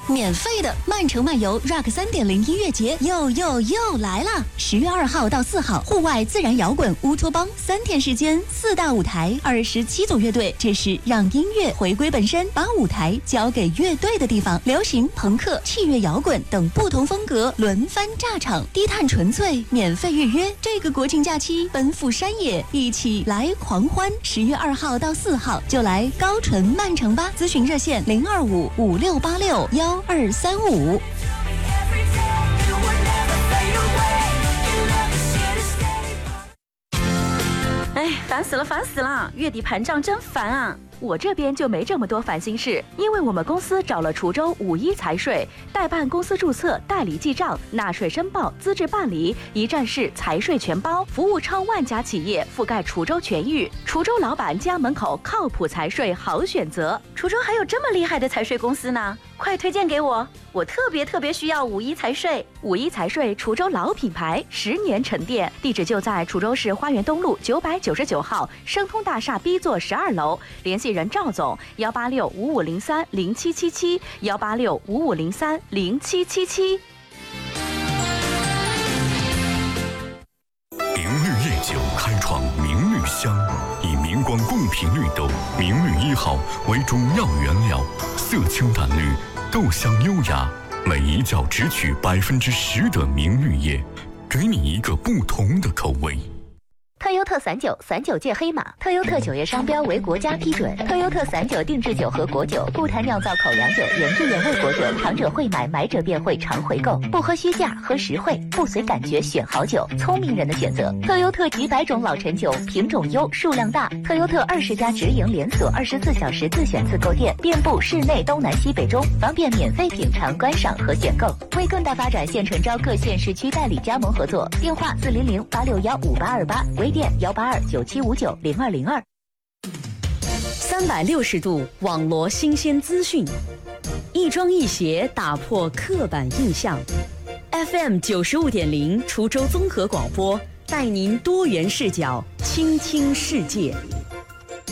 免费的曼城漫游 Rock 3.0音乐节又来了！10月2号到4号，户外自然摇滚乌托邦3天时间，4大舞台，27组乐队，这是让音乐回归本身，把舞台交给乐队的地方。流行、朋克、器乐摇滚等不同风格轮番炸场，低碳纯粹，免费预约。这个国庆假期奔赴山野，一起来狂欢！10月2号到4号就来高淳曼城吧！咨询热线02556861235。 哎，烦死了！月底盘账真烦啊！我这边就没这么多烦心事，因为我们公司找了滁州51财税，代办公司注册、代理记账、纳税申报、资质办理，一站式财税全包，服务超万家企业，覆盖滁州全域。滁州老板家门口靠谱财税好选择。滁州还有这么厉害的财税公司呢，快推荐给我！我特别需要51财税。51财税滁州老品牌，10年沉淀，地址就在滁州市花园东路999号生通大厦 B 座12楼，联系人赵总18655030777，18655030777。 明绿夜酒开创明绿香，以明光贡品绿豆明绿1号为主要原料，色清淡绿，豆香优雅，每一窖只取10%的明绿叶，给你一个不同的口味。 特优特散酒，散酒界黑马。特优特酒业商标为国家批准。特优特散酒定制酒和果酒，不谈酿造口粮酒、原汁原味果酒，尝者会买，买者便会常回购。不喝虚价，喝实惠，不随感觉选好酒，聪明人的选择。特优特几百种老陈酒，品种优，数量大。特优特20家直营连锁，24小时自选自购店，遍布市内东南西北中，方便免费品尝、观赏和选购。为更大发展，现诚招各县市区代理加盟合作，电话400-861-5828，微店182-9759-0202。 360度网罗新鲜资讯，一庄一协打破刻板印象。FM 95.0滁州综合广播，带您多元视角倾听世界。